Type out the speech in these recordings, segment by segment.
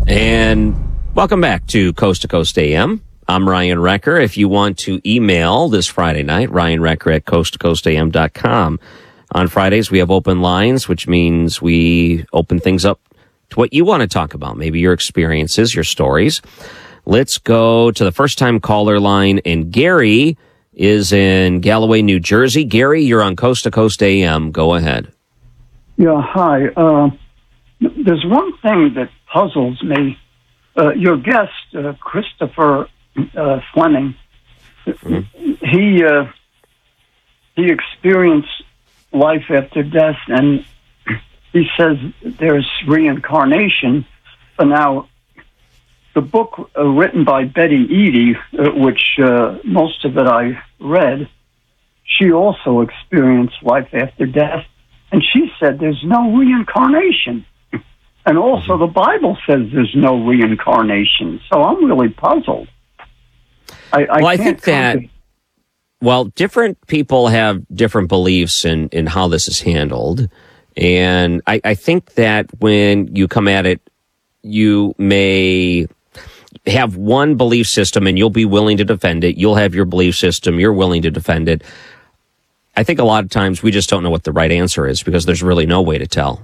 And welcome back to Coast AM. I'm Ryan Recker. If you want to email this Friday night, ryanrecker@coasttocoastam.com. On Fridays, we have open lines, which means we open things up to what you want to talk about, maybe your experiences, your stories. Let's go to the first-time caller line, and Gary is in Galloway, New Jersey. Gary, you're on Coast to Coast AM. Go ahead. Yeah, hi. There's one thing that puzzles me. Your guest, Christopher Fleming, he experienced life after death, and he says there's reincarnation. But now, the book written by Betty Eadie, which most of it I read, she also experienced life after death, and she said there's no reincarnation. And also the Bible says there's no reincarnation. So I'm really puzzled. I think that, different people have different beliefs in how this is handled. And I think that when you come at it, you may have one belief system and you'll be willing to defend it. You'll have your belief system. You're willing to defend it. I think a lot of times we just don't know what the right answer is because there's really no way to tell.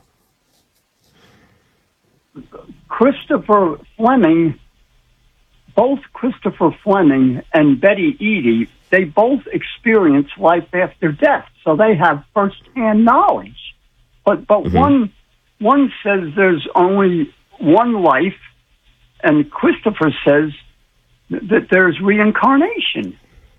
Christopher Fleming, both Christopher Fleming and Betty Eadie, they both experience life after death, so they have first-hand knowledge. But one says there's only one life, and Christopher says that there's reincarnation.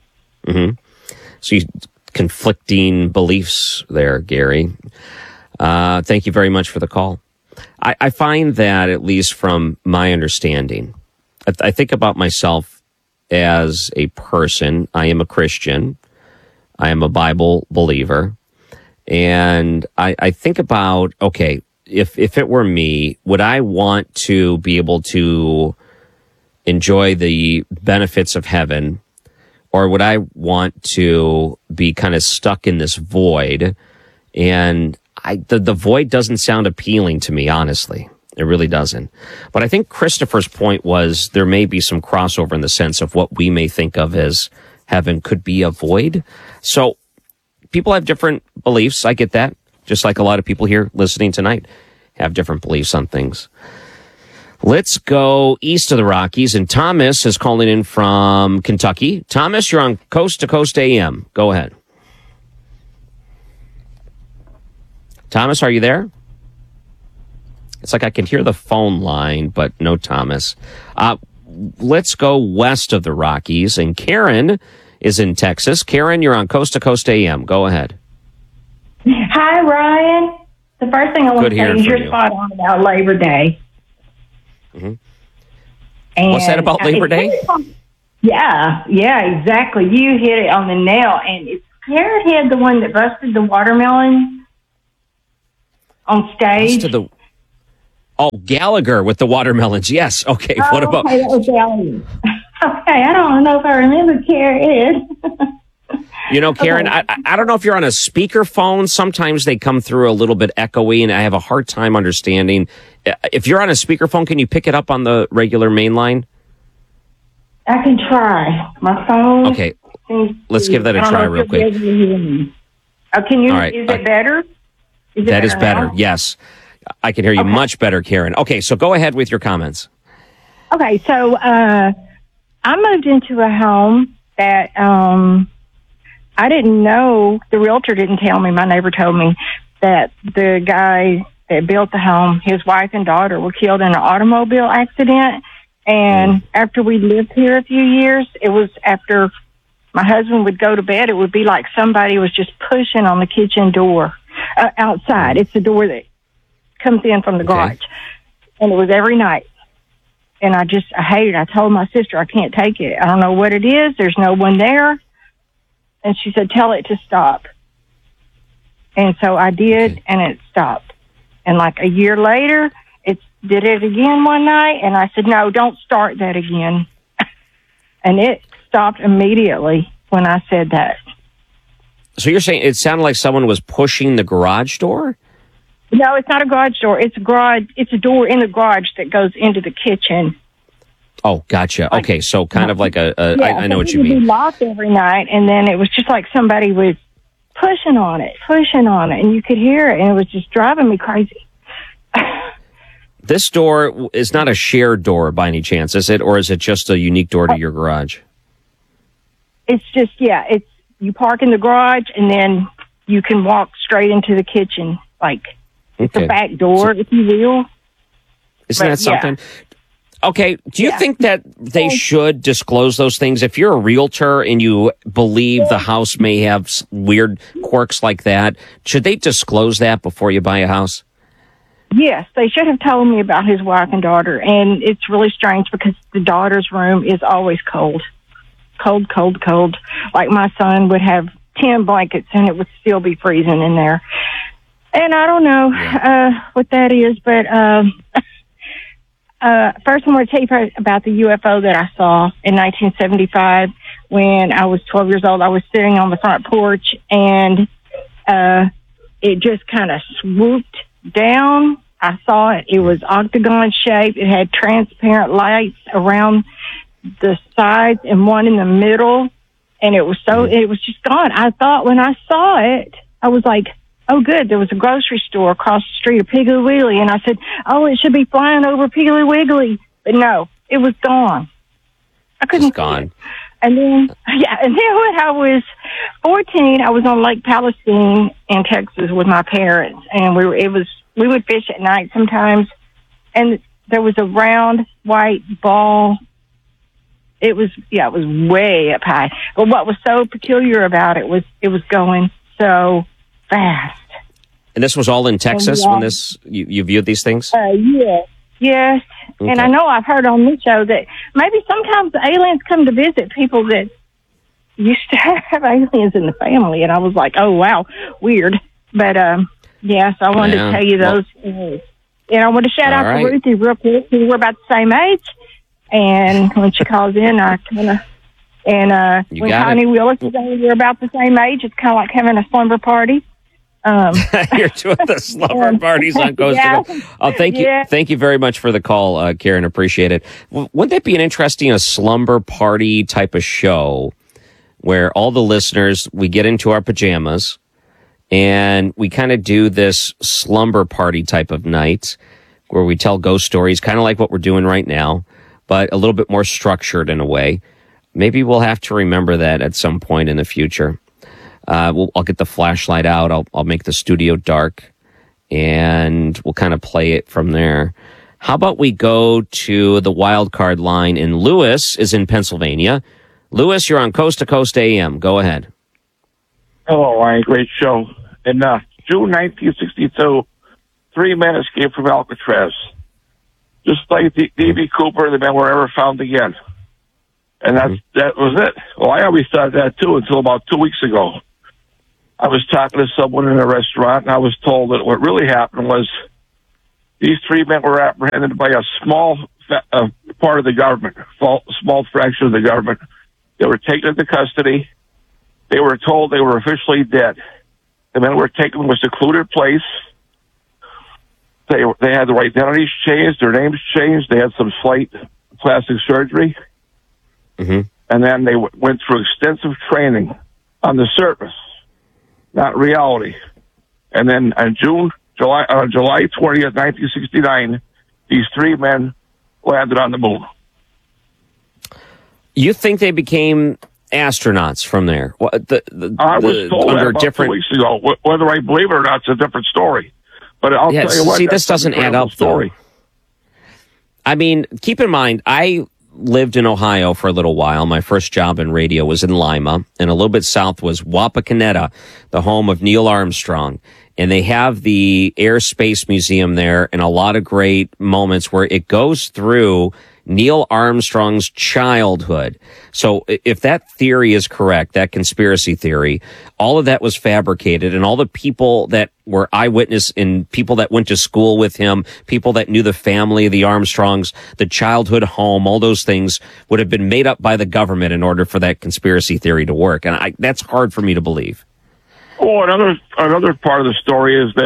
So conflicting beliefs there, Gary. Thank you very much for the call. I find that, at least from my understanding, I think about myself as a person. I am a Christian. I am a Bible believer. And I think about, okay, if it were me, would I want to be able to enjoy the benefits of heaven, or would I want to be kind of stuck in this void? And the void doesn't sound appealing to me, honestly. It really doesn't. But I think Christopher's point was there may be some crossover in the sense of what we may think of as heaven could be a void. So people have different beliefs. I get that. Just like a lot of people here listening tonight have different beliefs on things. Let's go east of the Rockies, and Thomas is calling in from Kentucky. Thomas, you're on Coast to Coast AM. Go ahead. Thomas, are you there? It's like I can hear the phone line, but no Thomas. Let's go west of the Rockies, and Karen is in Texas. Karen, you're on Coast to Coast AM. Go ahead. Hi, Ryan. The first thing I want to say is you're spot on about Labor Day. And what's that about Labor Day? Yeah, exactly. You hit it on the nail. And is Parrot Head the one that busted the watermelon on stage? Gallagher with the watermelons. Yes. Okay. What about? Okay, that was Gallagher. Okay, I don't know if I remember Karen. You know, Karen, okay. I don't know if you're on a speakerphone. Sometimes they come through a little bit echoey, and I have a hard time understanding. If you're on a speakerphone, can you pick it up on the regular main line? I can try. My phone. Okay. Let's give that a try real quick. Can you? All right. Is it better? That is better. Yes. I can hear you much better, Karen. Okay, so go ahead with your comments. Okay, so I moved into a home that I didn't know. The realtor didn't tell me. My neighbor told me that the guy that built the home, his wife and daughter were killed in an automobile accident. And after we lived here a few years, it was after my husband would go to bed, it would be like somebody was just pushing on the kitchen door outside. It's the door that comes in from the garage. And it was every night. And I hate it. I told my sister, I can't take it. I don't know what it is. There's no one there. And she said, tell it to stop. And so I did, and it stopped. And like a year later, it did it again one night. And I said, no, don't start that again. And it stopped immediately when I said that. So you're saying it sounded like someone was pushing the garage door? No, it's not a garage door. It's a garage. It's a door in the garage that goes into the kitchen. Oh, gotcha. Okay, so kind of like I know what you It would mean. be locked every night, and then it was just like somebody was pushing on it, and you could hear it, and it was just driving me crazy. This door is not a shared door by any chance, is it? Or is it just a unique door to your garage? It's just, it's you park in the garage, and then you can walk straight into the kitchen, like it's a back door, if you will. Isn't that something? Okay, do you think that they should disclose those things? If you're a realtor and you believe the house may have weird quirks like that, should they disclose that before you buy a house? Yes, they should have told me about his wife and daughter, and it's really strange because the daughter's room is always cold. Cold, cold, cold. Like my son would have 10 blankets and it would still be freezing in there. And I don't know what that is, but first I want to tell you about the UFO that I saw in 1975 when I was 12 years old. I was sitting on the front porch, and it just kind of swooped down. I saw it. It was octagon shaped. It had transparent lights around the sides and one in the middle, and it was just gone. I thought when I saw it, I was like, oh, good. There was a grocery store across the street of Piggly Wiggly. And I said, oh, it should be flying over Piggly Wiggly. But no, it was gone. I couldn't see it. And then when I was 14, I was on Lake Palestine in Texas with my parents. And we would fish at night sometimes. And there was a round white ball. It was way up high. But what was so peculiar about it was going so fast. And this was all in Texas when you viewed these things? Yes. Okay. And I know I've heard on this show that maybe sometimes the aliens come to visit people that used to have aliens in the family. And I was like, oh, wow, weird. But, so I wanted to tell you those. And I want to shout out to Ruthie real quick. We're about the same age. And when she calls in, I kind of... And when Connie Willis is on, we're about the same age. It's kind of like having a slumber party. You're doing the slumber parties on Coast to Coast. Oh, thank you. Thank you very much for the call, Karen. Appreciate it. Wouldn't that be an interesting slumber party type of show where all the listeners, we get into our pajamas and we kind of do this slumber party type of night where we tell ghost stories, kind of like what we're doing right now, but a little bit more structured in a way. Maybe we'll have to remember that at some point in the future. I'll get the flashlight out. I'll make the studio dark, and we'll kind of play it from there. How about we go to the wild card line? And Lewis is in Pennsylvania. Lewis, you're on Coast to Coast AM. Go ahead. Hello, Ryan. Great show. In June 1962, 3 men escaped from Alcatraz. Just like D.B. Cooper, the men were never found again. And that was it. Well, I always thought that, too, until about 2 weeks ago. I was talking to someone in a restaurant, and I was told that what really happened was these 3 men were apprehended by a small part of the government, small fraction of the government. They were taken into custody. They were told they were officially dead. The men were taken to a secluded place. They had their identities changed, their names changed. They had some slight plastic surgery. Mm-hmm. And then they went through extensive training on the surface, not reality. And then on July 20th, 1969, these 3 men landed on the moon. You think they became astronauts from there? I was told that about 2 weeks ago. Whether I believe it or not, it's a different story. But I'll tell you what. See, this doesn't add up, though. I mean, keep in mind, I lived in Ohio for a little while. My first job in radio was in Lima, and a little bit south was Wapakoneta, the home of Neil Armstrong. And they have the Air Space Museum there, and a lot of great moments where it goes through Neil Armstrong's childhood. So if that theory is correct, that conspiracy theory, all of that was fabricated, and all the people that were eyewitness and people that went to school with him, people that knew the family, the Armstrongs, the childhood home, all those things would have been made up by the government in order for that conspiracy theory to work. And that's hard for me to believe. Oh, another part of the story is that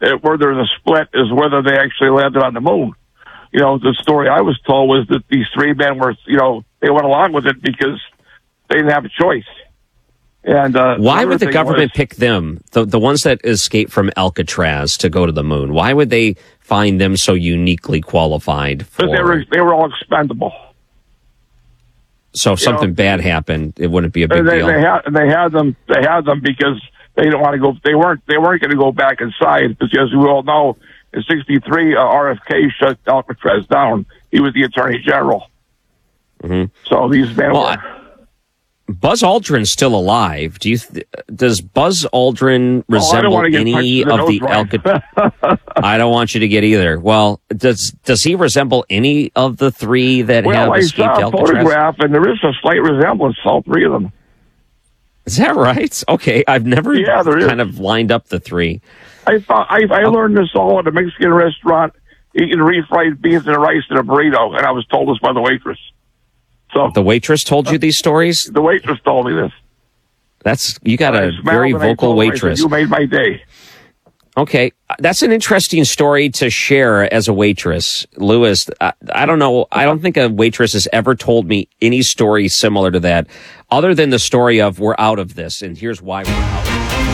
where there's a split is whether they actually landed on the moon. You know, the story I was told was that these three men were, you know, they went along with it because they didn't have a choice. And why would the government pick them, the ones that escaped from Alcatraz, to go to the moon? Why would they find them so uniquely qualified? Because they were all expendable. So if something bad happened, it wouldn't be a big deal. They had them because they didn't want to go. They weren't going to go back inside because, as we all know, in '63, RFK shut Alcatraz down. He was the Attorney General. Mm-hmm. So these men were. Buzz Aldrin's still alive. Does Buzz Aldrin resemble any of the Alcatraz? I don't want you to get either. Well, does he resemble any of the three that have escaped Alcatraz? Well, I saw a photograph, and there is a slight resemblance to all three of them. Is that right? Okay, I've never kind of lined up the three. I learned this all at a Mexican restaurant, eating refried beans and rice in a burrito, and I was told this by the waitress. So the waitress told you these stories? The waitress told me this. You got a very vocal waitress. You made my day. Okay, that's an interesting story to share as a waitress, Louis. I don't know. I don't think a waitress has ever told me any story similar to that, other than the story of we're out of this, and here's why we're out.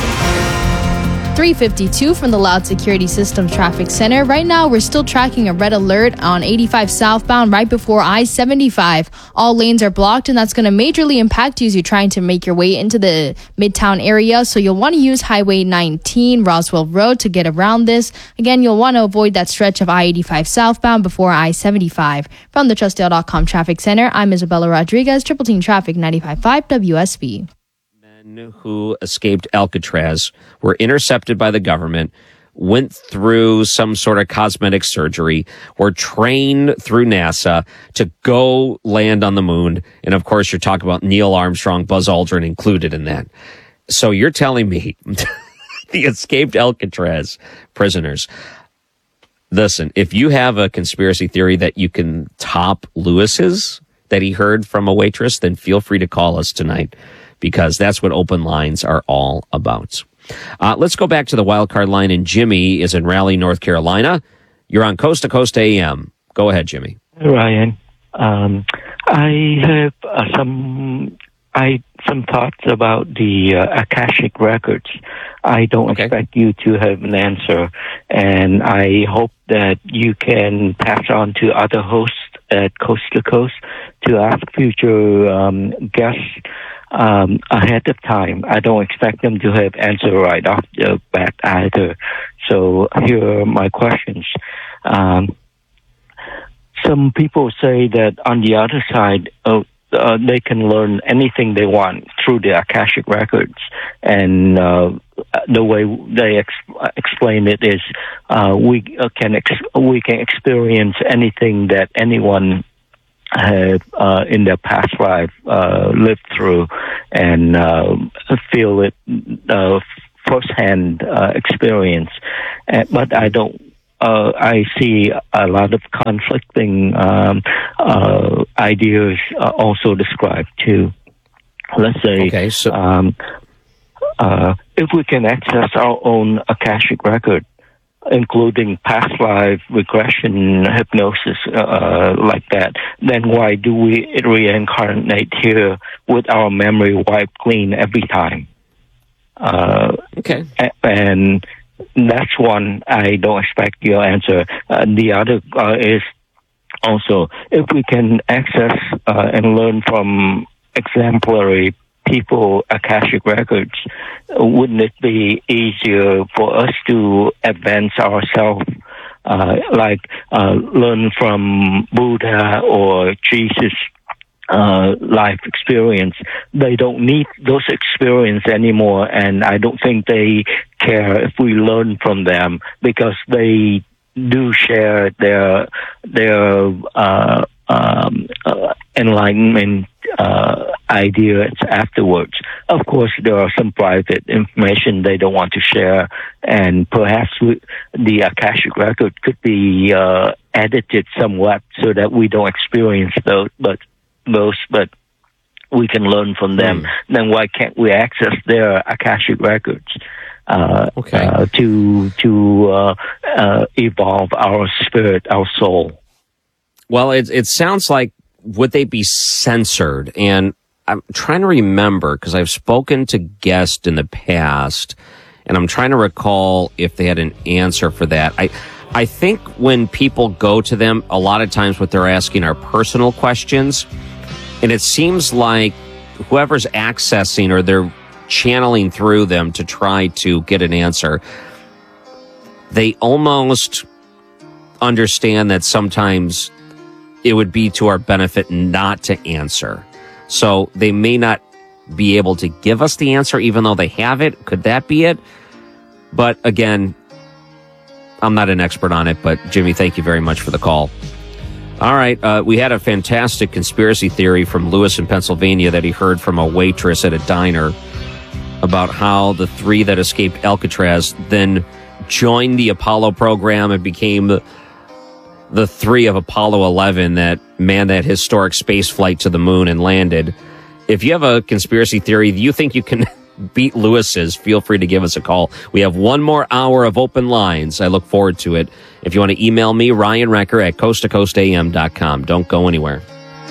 352 from the Loud Security Systems Traffic Center. Right now, we're still tracking a red alert on 85 southbound right before I-75. All lanes are blocked, and that's going to majorly impact you as you're trying to make your way into the Midtown area. So you'll want to use Highway 19, Roswell Road, to get around this. Again, you'll want to avoid that stretch of I-85 southbound before I-75. From the TrustDale.com Traffic Center, I'm Isabella Rodriguez, Triple Team Traffic 95.5 WSB. Who escaped Alcatraz were intercepted by the government, went through some sort of cosmetic surgery, were trained through NASA to go land on the moon. And of course, you're talking about Neil Armstrong, Buzz Aldrin included in that. So you're telling me the escaped Alcatraz prisoners. Listen, if you have a conspiracy theory that you can top Lewis's that he heard from a waitress, then feel free to call us tonight, because that's what open lines are all about. Let's go back to the wild card line, and Jimmy is in Raleigh, North Carolina. You're on Coast to Coast AM. Go ahead, Jimmy. Ryan, I have some thoughts about the Akashic Records. I don't expect you to have an answer, and I hope that you can pass on to other hosts at Coast to Coast to ask future guests ahead of time. I don't expect them to have answer right off the bat either. So here are my questions. Some people say that on the other side, they can learn anything they want through the Akashic Records, and the way they explain it is we can experience anything that anyone have in their past life lived through, and feel it firsthand experience. But I don't. I see a lot of conflicting ideas also described too. Let's say, if we can access our own Akashic record, including past life regression, hypnosis, like that, then why do we reincarnate here with our memory wiped clean every time? And that's one I don't expect your answer. The other is also, if we can access and learn from exemplary people, Akashic records, wouldn't it be easier for us to advance ourselves, learn from Buddha or Jesus life experience? They don't need those experience anymore, and I don't think they care if we learn from them, because they do share their enlightenment ideas afterwards. Of course, there are some private information they don't want to share, and perhaps the Akashic record could be edited somewhat so that we don't experience those, but we can learn from them. Then why can't we access their Akashic records? to evolve our spirit, our soul. Well, it sounds like, would they be censored? And I'm trying to remember, because I've spoken to guests in the past, and I'm trying to recall if they had an answer for that. I think when people go to them, a lot of times what they're asking are personal questions, and it seems like whoever's accessing or they're channeling through them to try to get an answer, they almost understand that sometimes it would be to our benefit not to answer. So they may not be able to give us the answer even though they have it. Could that be it? But again, I'm not an expert on it, but Jimmy, thank you very much for the call. All right. We had a fantastic conspiracy theory from Lewis in Pennsylvania that he heard from a waitress at a diner about how the three that escaped Alcatraz then joined the Apollo program and became the three of Apollo 11 that manned that historic space flight to the moon and landed. If you have a conspiracy theory you think you can beat Lewis's, feel free to give us a call. We have one more hour of open lines. I look forward to it. If you want to email me, Ryan Recker at coasttocoastam.com. Don't go anywhere.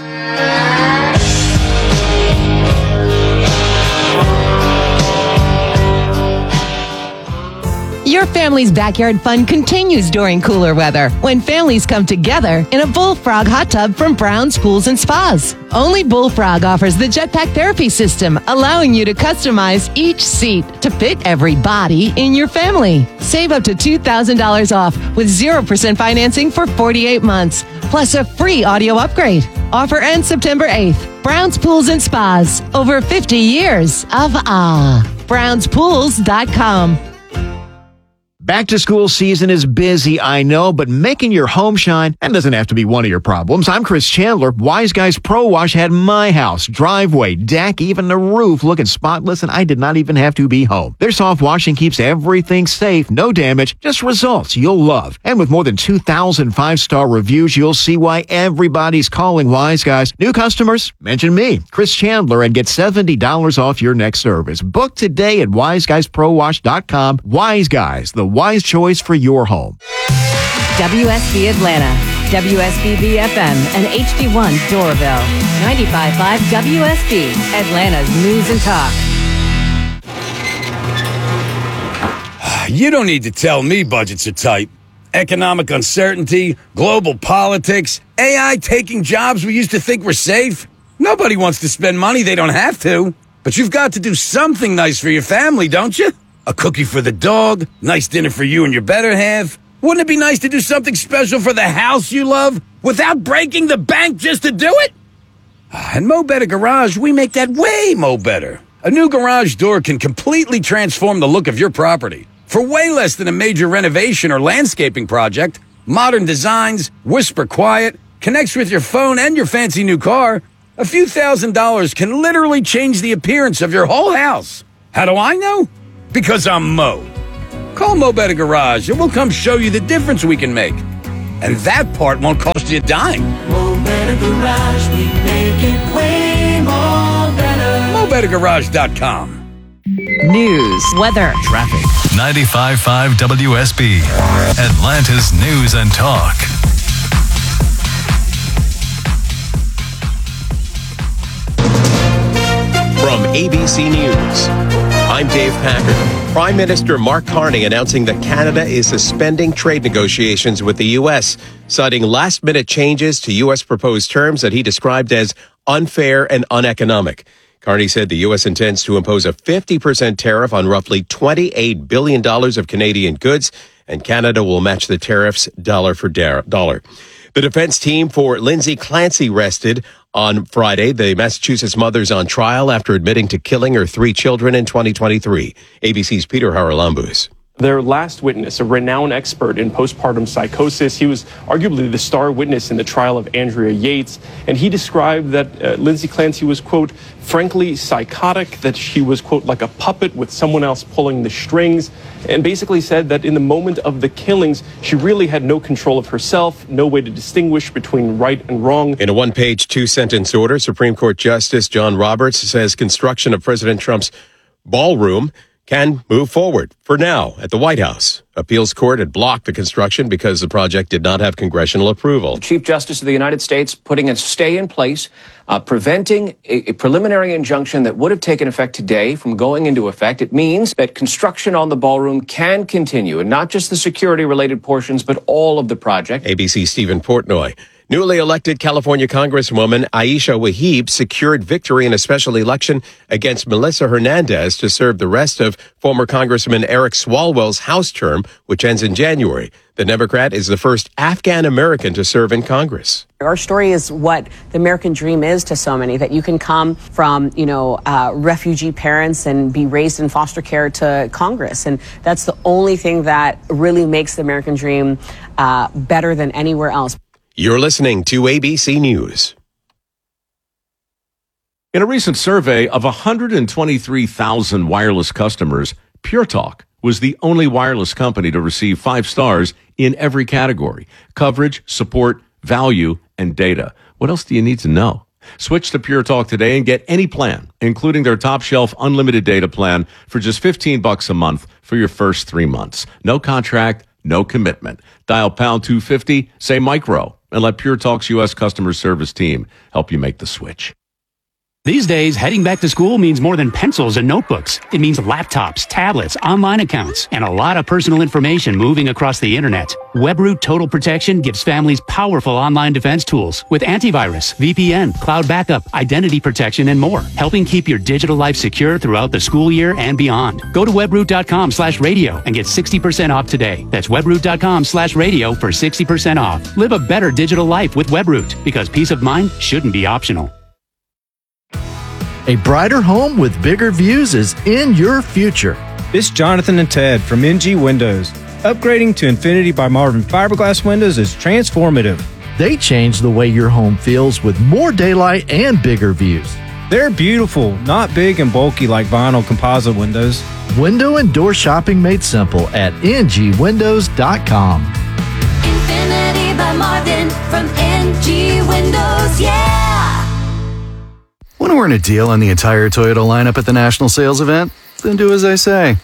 Your family's backyard fun continues during cooler weather when families come together in a Bullfrog hot tub from Brown's Pools and Spas. Only Bullfrog offers the jetpack therapy system, allowing you to customize each seat to fit every body in your family. Save up to $2,000 off with 0% financing for 48 months, plus a free audio upgrade. Offer ends September 8th. Brown's Pools and Spas. Over 50 years of BrownsPools.com. Back to school season is busy, I know, but making your home shine, that doesn't have to be one of your problems. I'm Chris Chandler. Wise Guys Pro Wash had my house, driveway, deck, even the roof looking spotless, and I did not even have to be home. Their soft washing keeps everything safe, no damage, just results you'll love. And with more than 2,000 five-star reviews, you'll see why everybody's calling Wise Guys. New customers, mention me, Chris Chandler, and get $70 off your next service. Book today at wiseguysprowash.com. Wise Guys, the wise choice for your home. WSB Atlanta, WSBB FM, and HD1 Doraville. 95.5 WSB, Atlanta's news and talk. You don't need to tell me budgets are tight. Economic uncertainty, global politics, AI taking jobs we used to think were safe. Nobody wants to spend money they don't have to. But you've got to do something nice for your family, don't you? A cookie for the dog, nice dinner for you and your better half. Wouldn't it be nice to do something special for the house you love without breaking the bank just to do it? At Mo Better Garage, we make that way mo better. A new garage door can completely transform the look of your property. For way less than a major renovation or landscaping project, modern designs, whisper quiet, connects with your phone and your fancy new car, a few $1,000s can literally change the appearance of your whole house. How do I know? Because I'm Mo. Call Mo Better Garage and we'll come show you the difference we can make. And that part won't cost you a dime. Mo Better Garage, we make it way more better. MoBetterGarage.com. News, weather, traffic. 95.5 WSB, Atlanta's news and talk. From ABC News, I'm Dave Packard. Prime Minister Mark Carney announcing that Canada is suspending trade negotiations with the U.S., citing last-minute changes to U.S. proposed terms that he described as unfair and uneconomic. Carney said the U.S. intends to impose a 50% tariff on roughly $28 billion of Canadian goods, and Canada will match the tariffs dollar for dollar. The defense team for Lindsay Clancy rested on Friday. The Massachusetts mother's on trial after admitting to killing her 3 children in 2023. ABC's Peter Haralambous. Their last witness, a renowned expert in postpartum psychosis, he was arguably the star witness in the trial of Andrea Yates, and he described that Lindsay Clancy was, quote, frankly psychotic, that she was, quote, like a puppet with someone else pulling the strings, and basically said that in the moment of the killings, she really had no control of herself, no way to distinguish between right and wrong. In a one-page, 2-sentence order, Supreme Court Justice John Roberts says construction of President Trump's ballroom can move forward for now at the White House. Appeals court had blocked the construction because the project did not have congressional approval. The Chief Justice of the United States putting a stay in place, preventing a preliminary injunction that would have taken effect today from going into effect. It means that construction on the ballroom can continue, and not just the security-related portions, but all of the project. ABC's Stephen Portnoy. Newly elected California Congresswoman Aisha Wahib secured victory in a special election against Melissa Hernandez to serve the rest of former Congressman Eric Swalwell's House term, which ends in January. The Democrat is the first Afghan American to serve in Congress. Our story is what the American dream is to so many, that you can come from, refugee parents and be raised in foster care to Congress. And that's the only thing that really makes the American dream better than anywhere else. You're listening to ABC News. In a recent survey of 123,000 wireless customers, Pure Talk was the only wireless company to receive 5 stars in every category: coverage, support, value, and data. What else do you need to know? Switch to Pure Talk today and get any plan, including their top shelf unlimited data plan, for just $15 a month for your first 3 months. No contract, no commitment. Dial pound 250, say micro, and let Pure Talk's U.S. customer service team help you make the switch. These days, heading back to school means more than pencils and notebooks. It means laptops, tablets, online accounts, and a lot of personal information moving across the internet. WebRoot Total Protection gives families powerful online defense tools with antivirus, VPN, cloud backup, identity protection, and more, helping keep your digital life secure throughout the school year and beyond. Go to webroot.com/radio and get 60% off today. That's webroot.com/radio for 60% off. Live a better digital life with WebRoot, because peace of mind shouldn't be optional. A brighter home with bigger views is in your future. It's Jonathan and Ted from NG Windows. Upgrading to Infinity by Marvin fiberglass windows is transformative. They change the way your home feels with more daylight and bigger views. They're beautiful, not big and bulky like vinyl composite windows. Window and door shopping made simple at ngwindows.com. Infinity by Marvin from NG Windows, yeah! Want to earn a deal on the entire Toyota lineup at the national sales event? Then do as I say.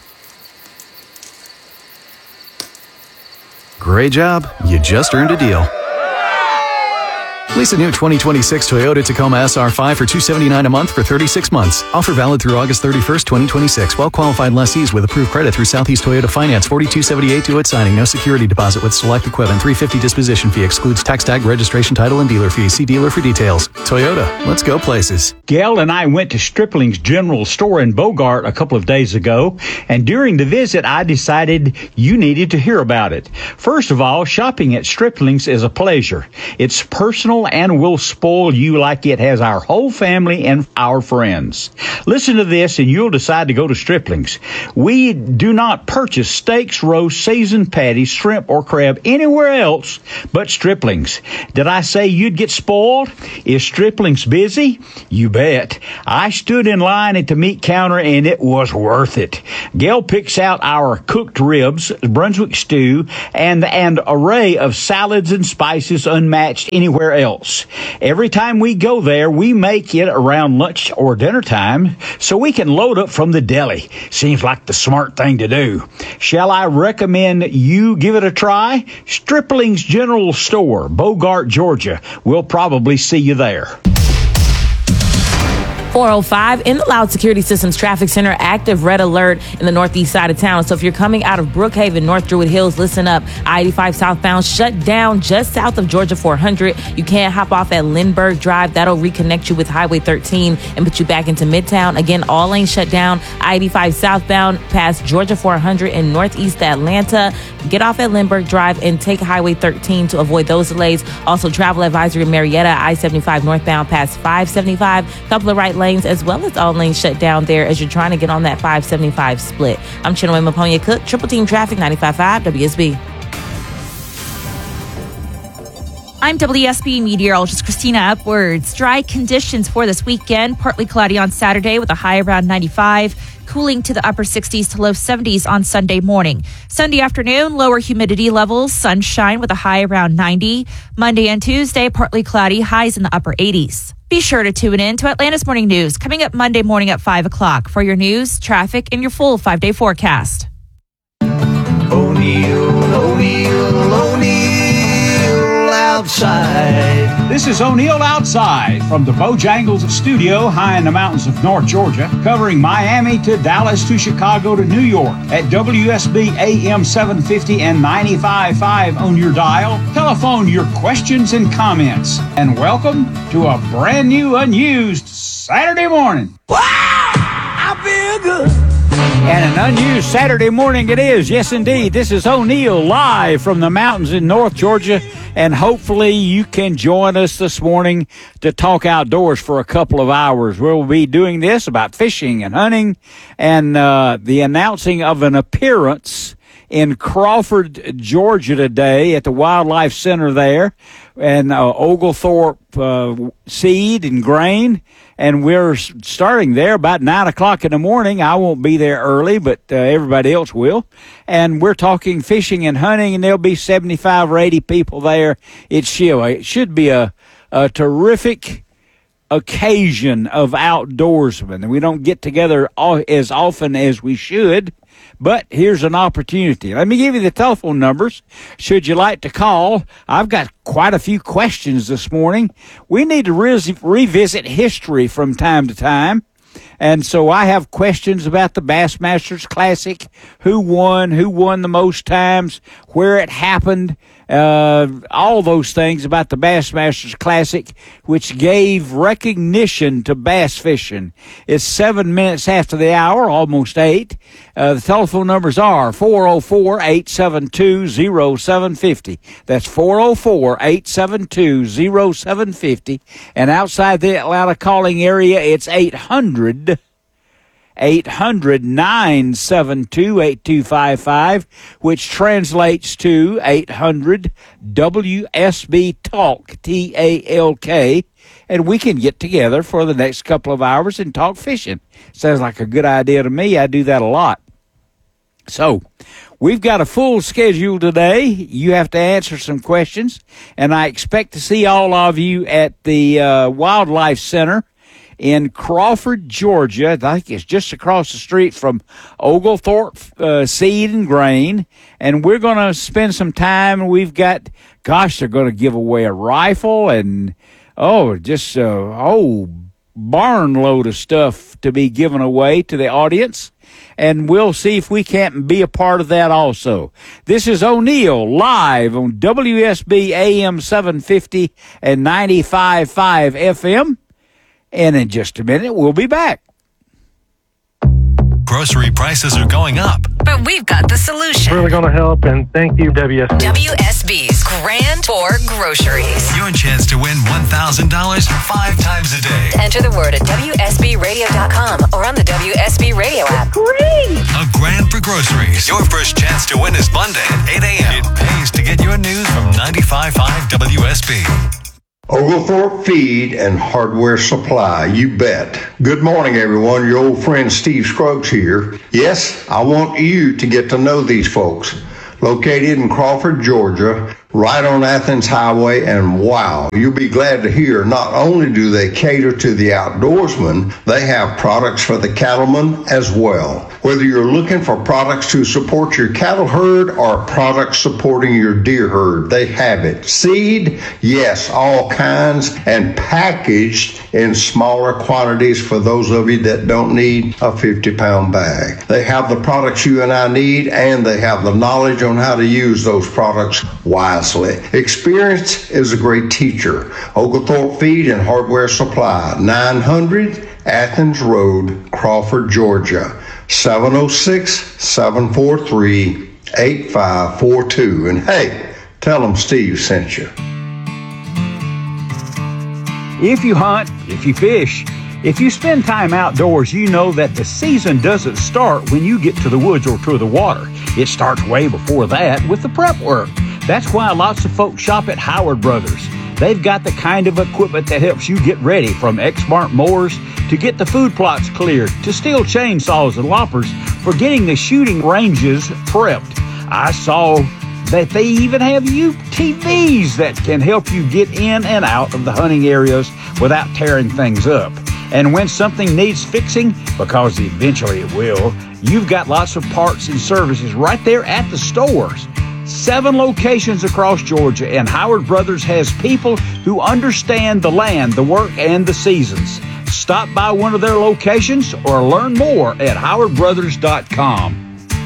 Great job. You just earned a deal. Lease a new 2026 Toyota Tacoma SR5 for $279 a month for 36 months. Offer valid through August 31st, 2026. Well-qualified lessees with approved credit through Southeast Toyota Finance. $42.78 due at signing. No security deposit with select equipment. $350 disposition fee. Excludes tax tag, registration, title, and dealer fees. See dealer for details. Toyota. Let's go places. Gail and I went to Stripling's General Store in Bogart a couple of days ago, and during the visit, I decided you needed to hear about it. First of all, shopping at Stripling's is a pleasure. It's personal and will spoil you like it has our whole family and our friends. Listen to this and you'll decide to go to Stripling's. We do not purchase steaks, roasts, seasoned patties, shrimp, or crab anywhere else but Stripling's. Did I say you'd get spoiled? Is Stripling's busy? You bet. I stood in line at the meat counter and it was worth it. Gail picks out our cooked ribs, Brunswick stew, and an array of salads and spices unmatched anywhere else. Every time we go there, we make it around lunch or dinner time so we can load up from the deli. Seems like the smart thing to do. Shall I recommend you give it a try? Stripling's General Store, Bogart, Georgia. We'll probably see you there. 405 in the Loud Security Systems Traffic Center, active red alert in the northeast side of town. So if you're coming out of Brookhaven, North Druid Hills, listen up. I-85 southbound shut down just south of Georgia 400. You can't hop off at Lindbergh Drive. That'll reconnect you with Highway 13 and put you back into Midtown. Again, all lanes shut down. I-85 southbound past Georgia 400 in northeast Atlanta. Get off at Lindbergh Drive and take Highway 13 to avoid those delays. Also, travel advisory in Marietta, I-75 northbound past 575. Couple of right lanes, as well as all lanes shut down there as you're trying to get on that 575 split. I'm Chinwe Maponya Cook, Triple Team Traffic, 95.5 WSB. I'm WSB meteorologist Christina Upwards. Dry conditions for this weekend. Partly cloudy on Saturday with a high around 95. cooling to the upper 60s to low 70s on Sunday morning. Sunday afternoon, lower humidity levels, sunshine with a high around 90. Monday and Tuesday, partly cloudy, highs in the upper 80s. Be sure to tune in to Atlanta's Morning News coming up Monday morning at 5 o'clock for your news, traffic, and your full 5-day forecast. O'Neill Outside. This is O'Neill Outside from the Bojangles Studio high in the mountains of North Georgia, covering Miami to Dallas to Chicago to New York at WSB AM 750 and 95.5 on your dial. Telephone your questions and comments. And welcome to a brand new unused Saturday morning. Wow! I feel good. And an unused Saturday morning it is. Yes, indeed. This is O'Neill live from the mountains in North Georgia. And hopefully you can join us this morning to talk outdoors for a couple of hours. We'll be doing this about fishing and hunting and the announcing of an appearance in Crawford, Georgia today at the Wildlife Center there. And Oglethorpe Seed and Grain. And we're starting there about 9 o'clock in the morning. I won't be there early, but everybody else will. And we're talking fishing and hunting, and there'll be 75 or 80 people there. It should be a terrific occasion of outdoorsmen. And we don't get together as often as we should, but here's an opportunity. Let me give you the telephone numbers. Should you like to call? I've got quite a few questions this morning. We need to revisit history from time to time. And so I have questions about the Bassmasters Classic, who won the most times, where it happened, all those things about the Bassmasters Classic, which gave recognition to bass fishing. It's 7 minutes after the hour, almost 8. The telephone numbers are 404-872-0750. That's 404-872-0750. And outside the Atlanta calling area, it's 800-972-8255, which translates to 800-WSB-TALK, T-A-L-K, and we can get together for the next couple of hours and talk fishing. Sounds like a good idea to me. I do that a lot. So, we've got a full schedule today. You have to answer some questions, and I expect to see all of you at the Wildlife Center in Crawford, Georgia. I think it's just across the street from Oglethorpe Seed and Grain. And we're going to spend some time. We've got, they're going to give away a rifle and, just a whole barn load of stuff to be given away to the audience. And we'll see if we can't be a part of that also. This is O'Neill live on WSB AM 750 and 95.5 FM. And in just a minute, we'll be back. Grocery prices are going up. But we've got the solution. Really going to help, and thank you, WSB. WSB's Grand Tour Groceries. Your chance to win $1,000 5 times a day. Enter the word at WSBRadio.com or on the WSB Radio app. Great! A grand for groceries. Your first chance to win is Monday at 8 a.m. It pays to get your news from 95.5 WSB. Oglethorpe Feed and Hardware Supply, you bet. Good morning, everyone. Your old friend Steve Scruggs here. Yes, I want you to get to know these folks. Located in Crawford, Georgia, right on Athens Highway, and wow, you'll be glad to hear not only do they cater to the outdoorsman, they have products for the cattleman as well. Whether you're looking for products to support your cattle herd or products supporting your deer herd, they have it. Seed, yes, all kinds, and packaged in smaller quantities for those of you that don't need a 50-pound bag. They have the products you and I need, and they have the knowledge on how to use those products wisely. Experience is a great teacher. Oglethorpe Feed and Hardware Supply, 900 Athens Road, Crawford, Georgia, 706-743-8542. And hey, tell them Steve sent you. If you hunt, if you fish, if you spend time outdoors, you know that the season doesn't start when you get to the woods or to the water. It starts way before that with the prep work. That's why lots of folks shop at Howard Brothers. They've got the kind of equipment that helps you get ready, from Exmark mowers to get the food plots cleared, to steel chainsaws and loppers for getting the shooting ranges prepped. I saw that they even have UTVs that can help you get in and out of the hunting areas without tearing things up. And when something needs fixing, because eventually it will, you've got lots of parts and services right there at the stores. 7 locations across Georgia, and Howard Brothers has people who understand the land, the work, and the seasons. Stop by one of their locations or learn more at howardbrothers.com.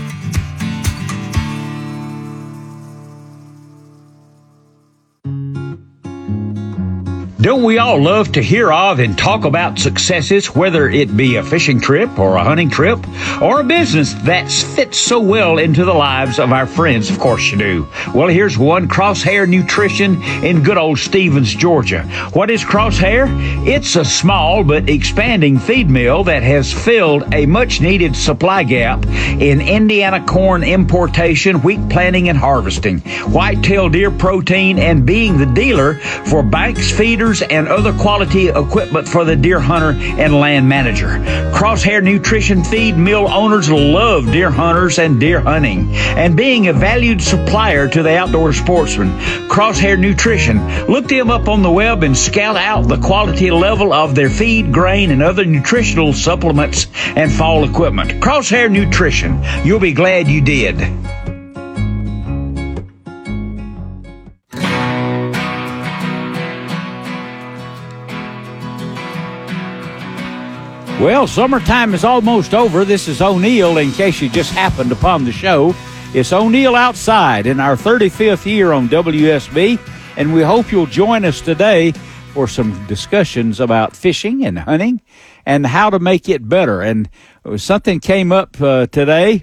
Don't we all love to hear of and talk about successes, whether it be a fishing trip or a hunting trip or a business that fits so well into the lives of our friends? Of course you do. Well, here's one, Crosshair Nutrition in good old Stevens, Georgia. What is Crosshair? It's a small but expanding feed mill that has filled a much-needed supply gap in Indiana corn importation, wheat planting, and harvesting, whitetail deer protein, and being the dealer for Banks feeders and other quality equipment for the deer hunter and land manager. Crosshair Nutrition feed mill owners love deer hunters and deer hunting, and being a valued supplier to the outdoor sportsman. Crosshair Nutrition, look them up on the web and scout out the quality level of their feed, grain, and other nutritional supplements and fall equipment. Crosshair Nutrition, you'll be glad you did. Well, summertime is almost over. This is O'Neill, in case you just happened upon the show. It's O'Neill Outside in our 35th year on WSB, and we hope you'll join us today for some discussions about fishing and hunting and how to make it better. And something came up today,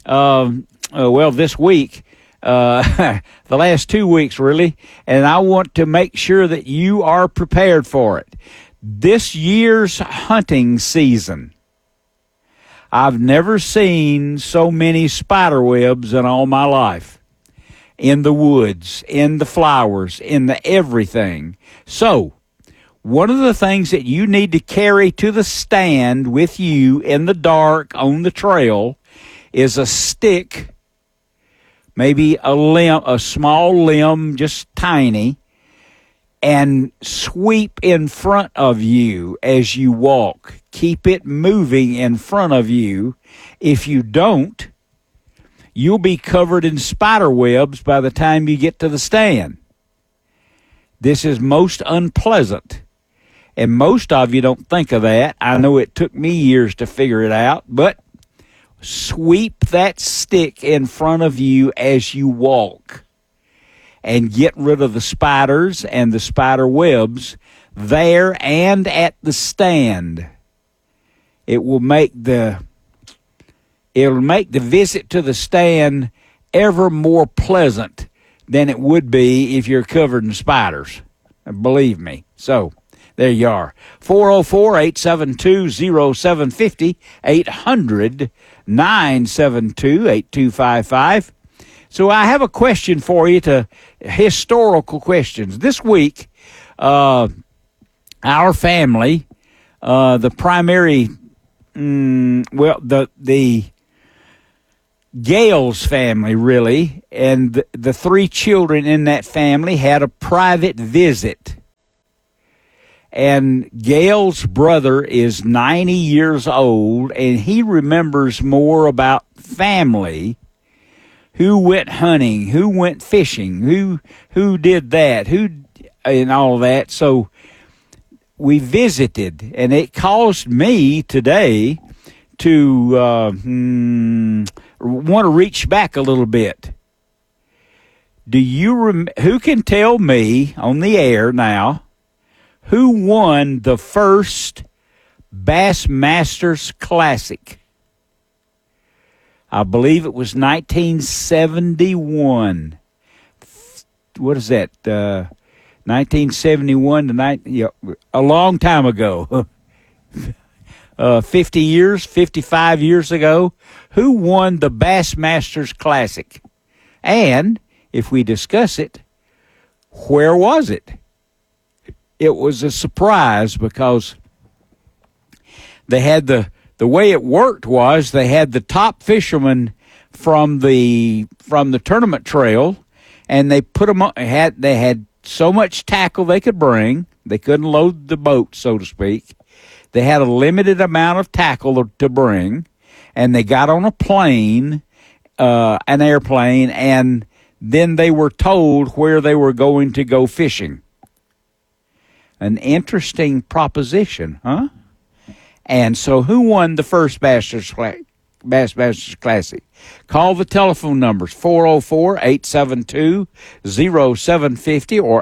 this week, the last 2 weeks really, and I want to make sure that you are prepared for it. This year's hunting season, I've never seen so many spider webs in all my life. In the woods, in the flowers, in the everything. So, one of the things that you need to carry to the stand with you in the dark on the trail is a stick, maybe a limb, a small limb, just tiny, and sweep in front of you as you walk. Keep it moving in front of you. If you don't, you'll be covered in spider webs by the time you get to the stand. This is most unpleasant, and most of you don't think of that. I know it took me years to figure it out, but sweep that stick in front of you as you walk, and get rid of the spiders and the spider webs there and at the stand. It'll make the visit to the stand ever more pleasant than it would be if you're covered in spiders. Believe me. So, there you are. 404-872-0750, 800-972-8255. So I have a question for you, historical questions. This week, our family, the primary, the Gales family, really, and the 3 children in that family had a private visit. And Gail's brother is 90 years old, and he remembers more about family. Who went hunting, who went fishing, who did that, and all that. So we visited, and it caused me today to want to reach back a little bit. Do you who can tell me on the air now who won the first Bassmasters Classic? I believe it was 1971. What is that? 1971 to a long time ago. 50 years, 55 years ago. Who won the Bassmasters Classic? And if we discuss it, where was it? it was a surprise because they had the way it worked was they had the top fishermen from the tournament trail, and they put them on. They had so much tackle they could bring. They couldn't load the boat, so to speak. They had a limited amount of tackle to bring, and they got on a plane, an airplane, and then they were told where they were going to go fishing. An interesting proposition, huh? And so who won the first Bass Masters Classic? Call the telephone numbers 404-872-0750 or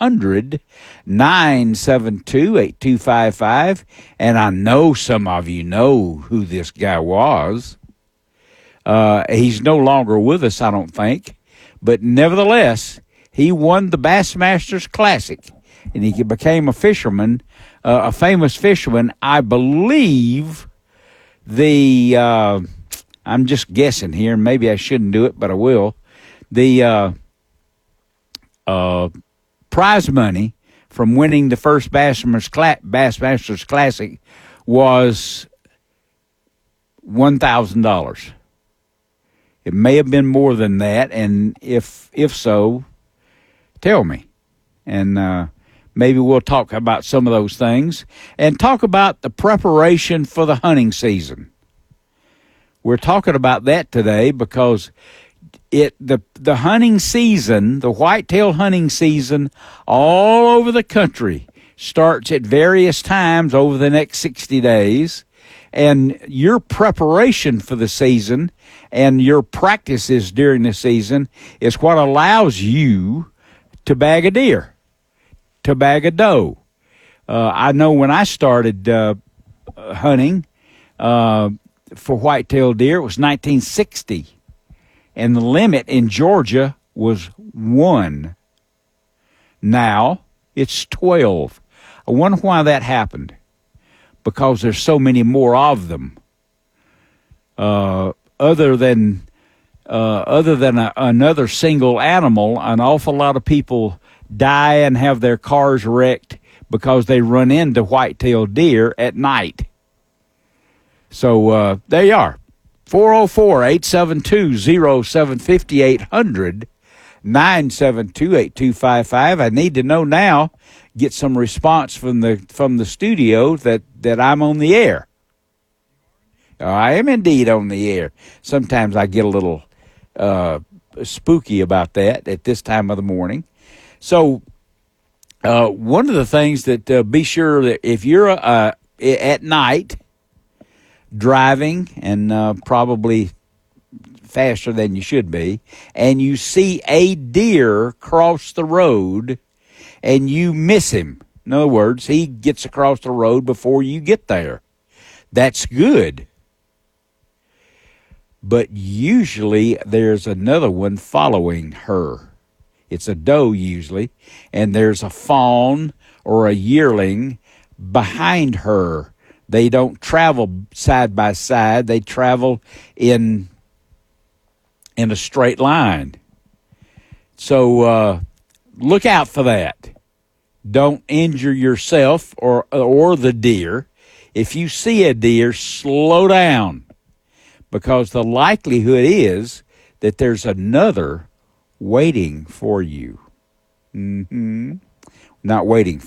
800-972-8255. And I know some of you know who this guy was. He's no longer with us, I don't think. But nevertheless, he won the Bassmasters Classic, and he became a fisherman, a famous fisherman. I believe I'm just guessing here, and maybe I shouldn't do it, but I will. The prize money from winning the first Bassmasters Classic was $1,000. It may have been more than that, and if so, tell me. And maybe we'll talk about some of those things and talk about the preparation for the hunting season. We're talking about that today because the hunting season, the whitetail hunting season all over the country starts at various times over the next 60 days. And your preparation for the season and your practices during the season is what allows you to bag a deer, to bag a doe. I know when I started hunting for whitetail deer, it was 1960. And the limit in Georgia was 1. Now it's 12. I wonder why that happened. Because there's so many more of them. Other than another single animal, an awful lot of people die and have their cars wrecked because they run into white-tailed deer at night. So there you are. 404-872-0750, 800-972-8255. I need to know now. Get some response from the studio that I'm on the air. I am indeed on the air. Sometimes I get a little spooky about that at this time of the morning. So one of the things that be sure that if you're at night driving and probably faster than you should be, and you see a deer cross the road and you miss him. In other words, he gets across the road before you get there. That's good. But usually there's another one following her. It's a doe usually, and there's a fawn or a yearling behind her. They don't travel side by side. They travel in a straight line. So look out for that. Don't injure yourself or the deer. If you see a deer, slow down, because the likelihood is that there's another waiting for you. Not waiting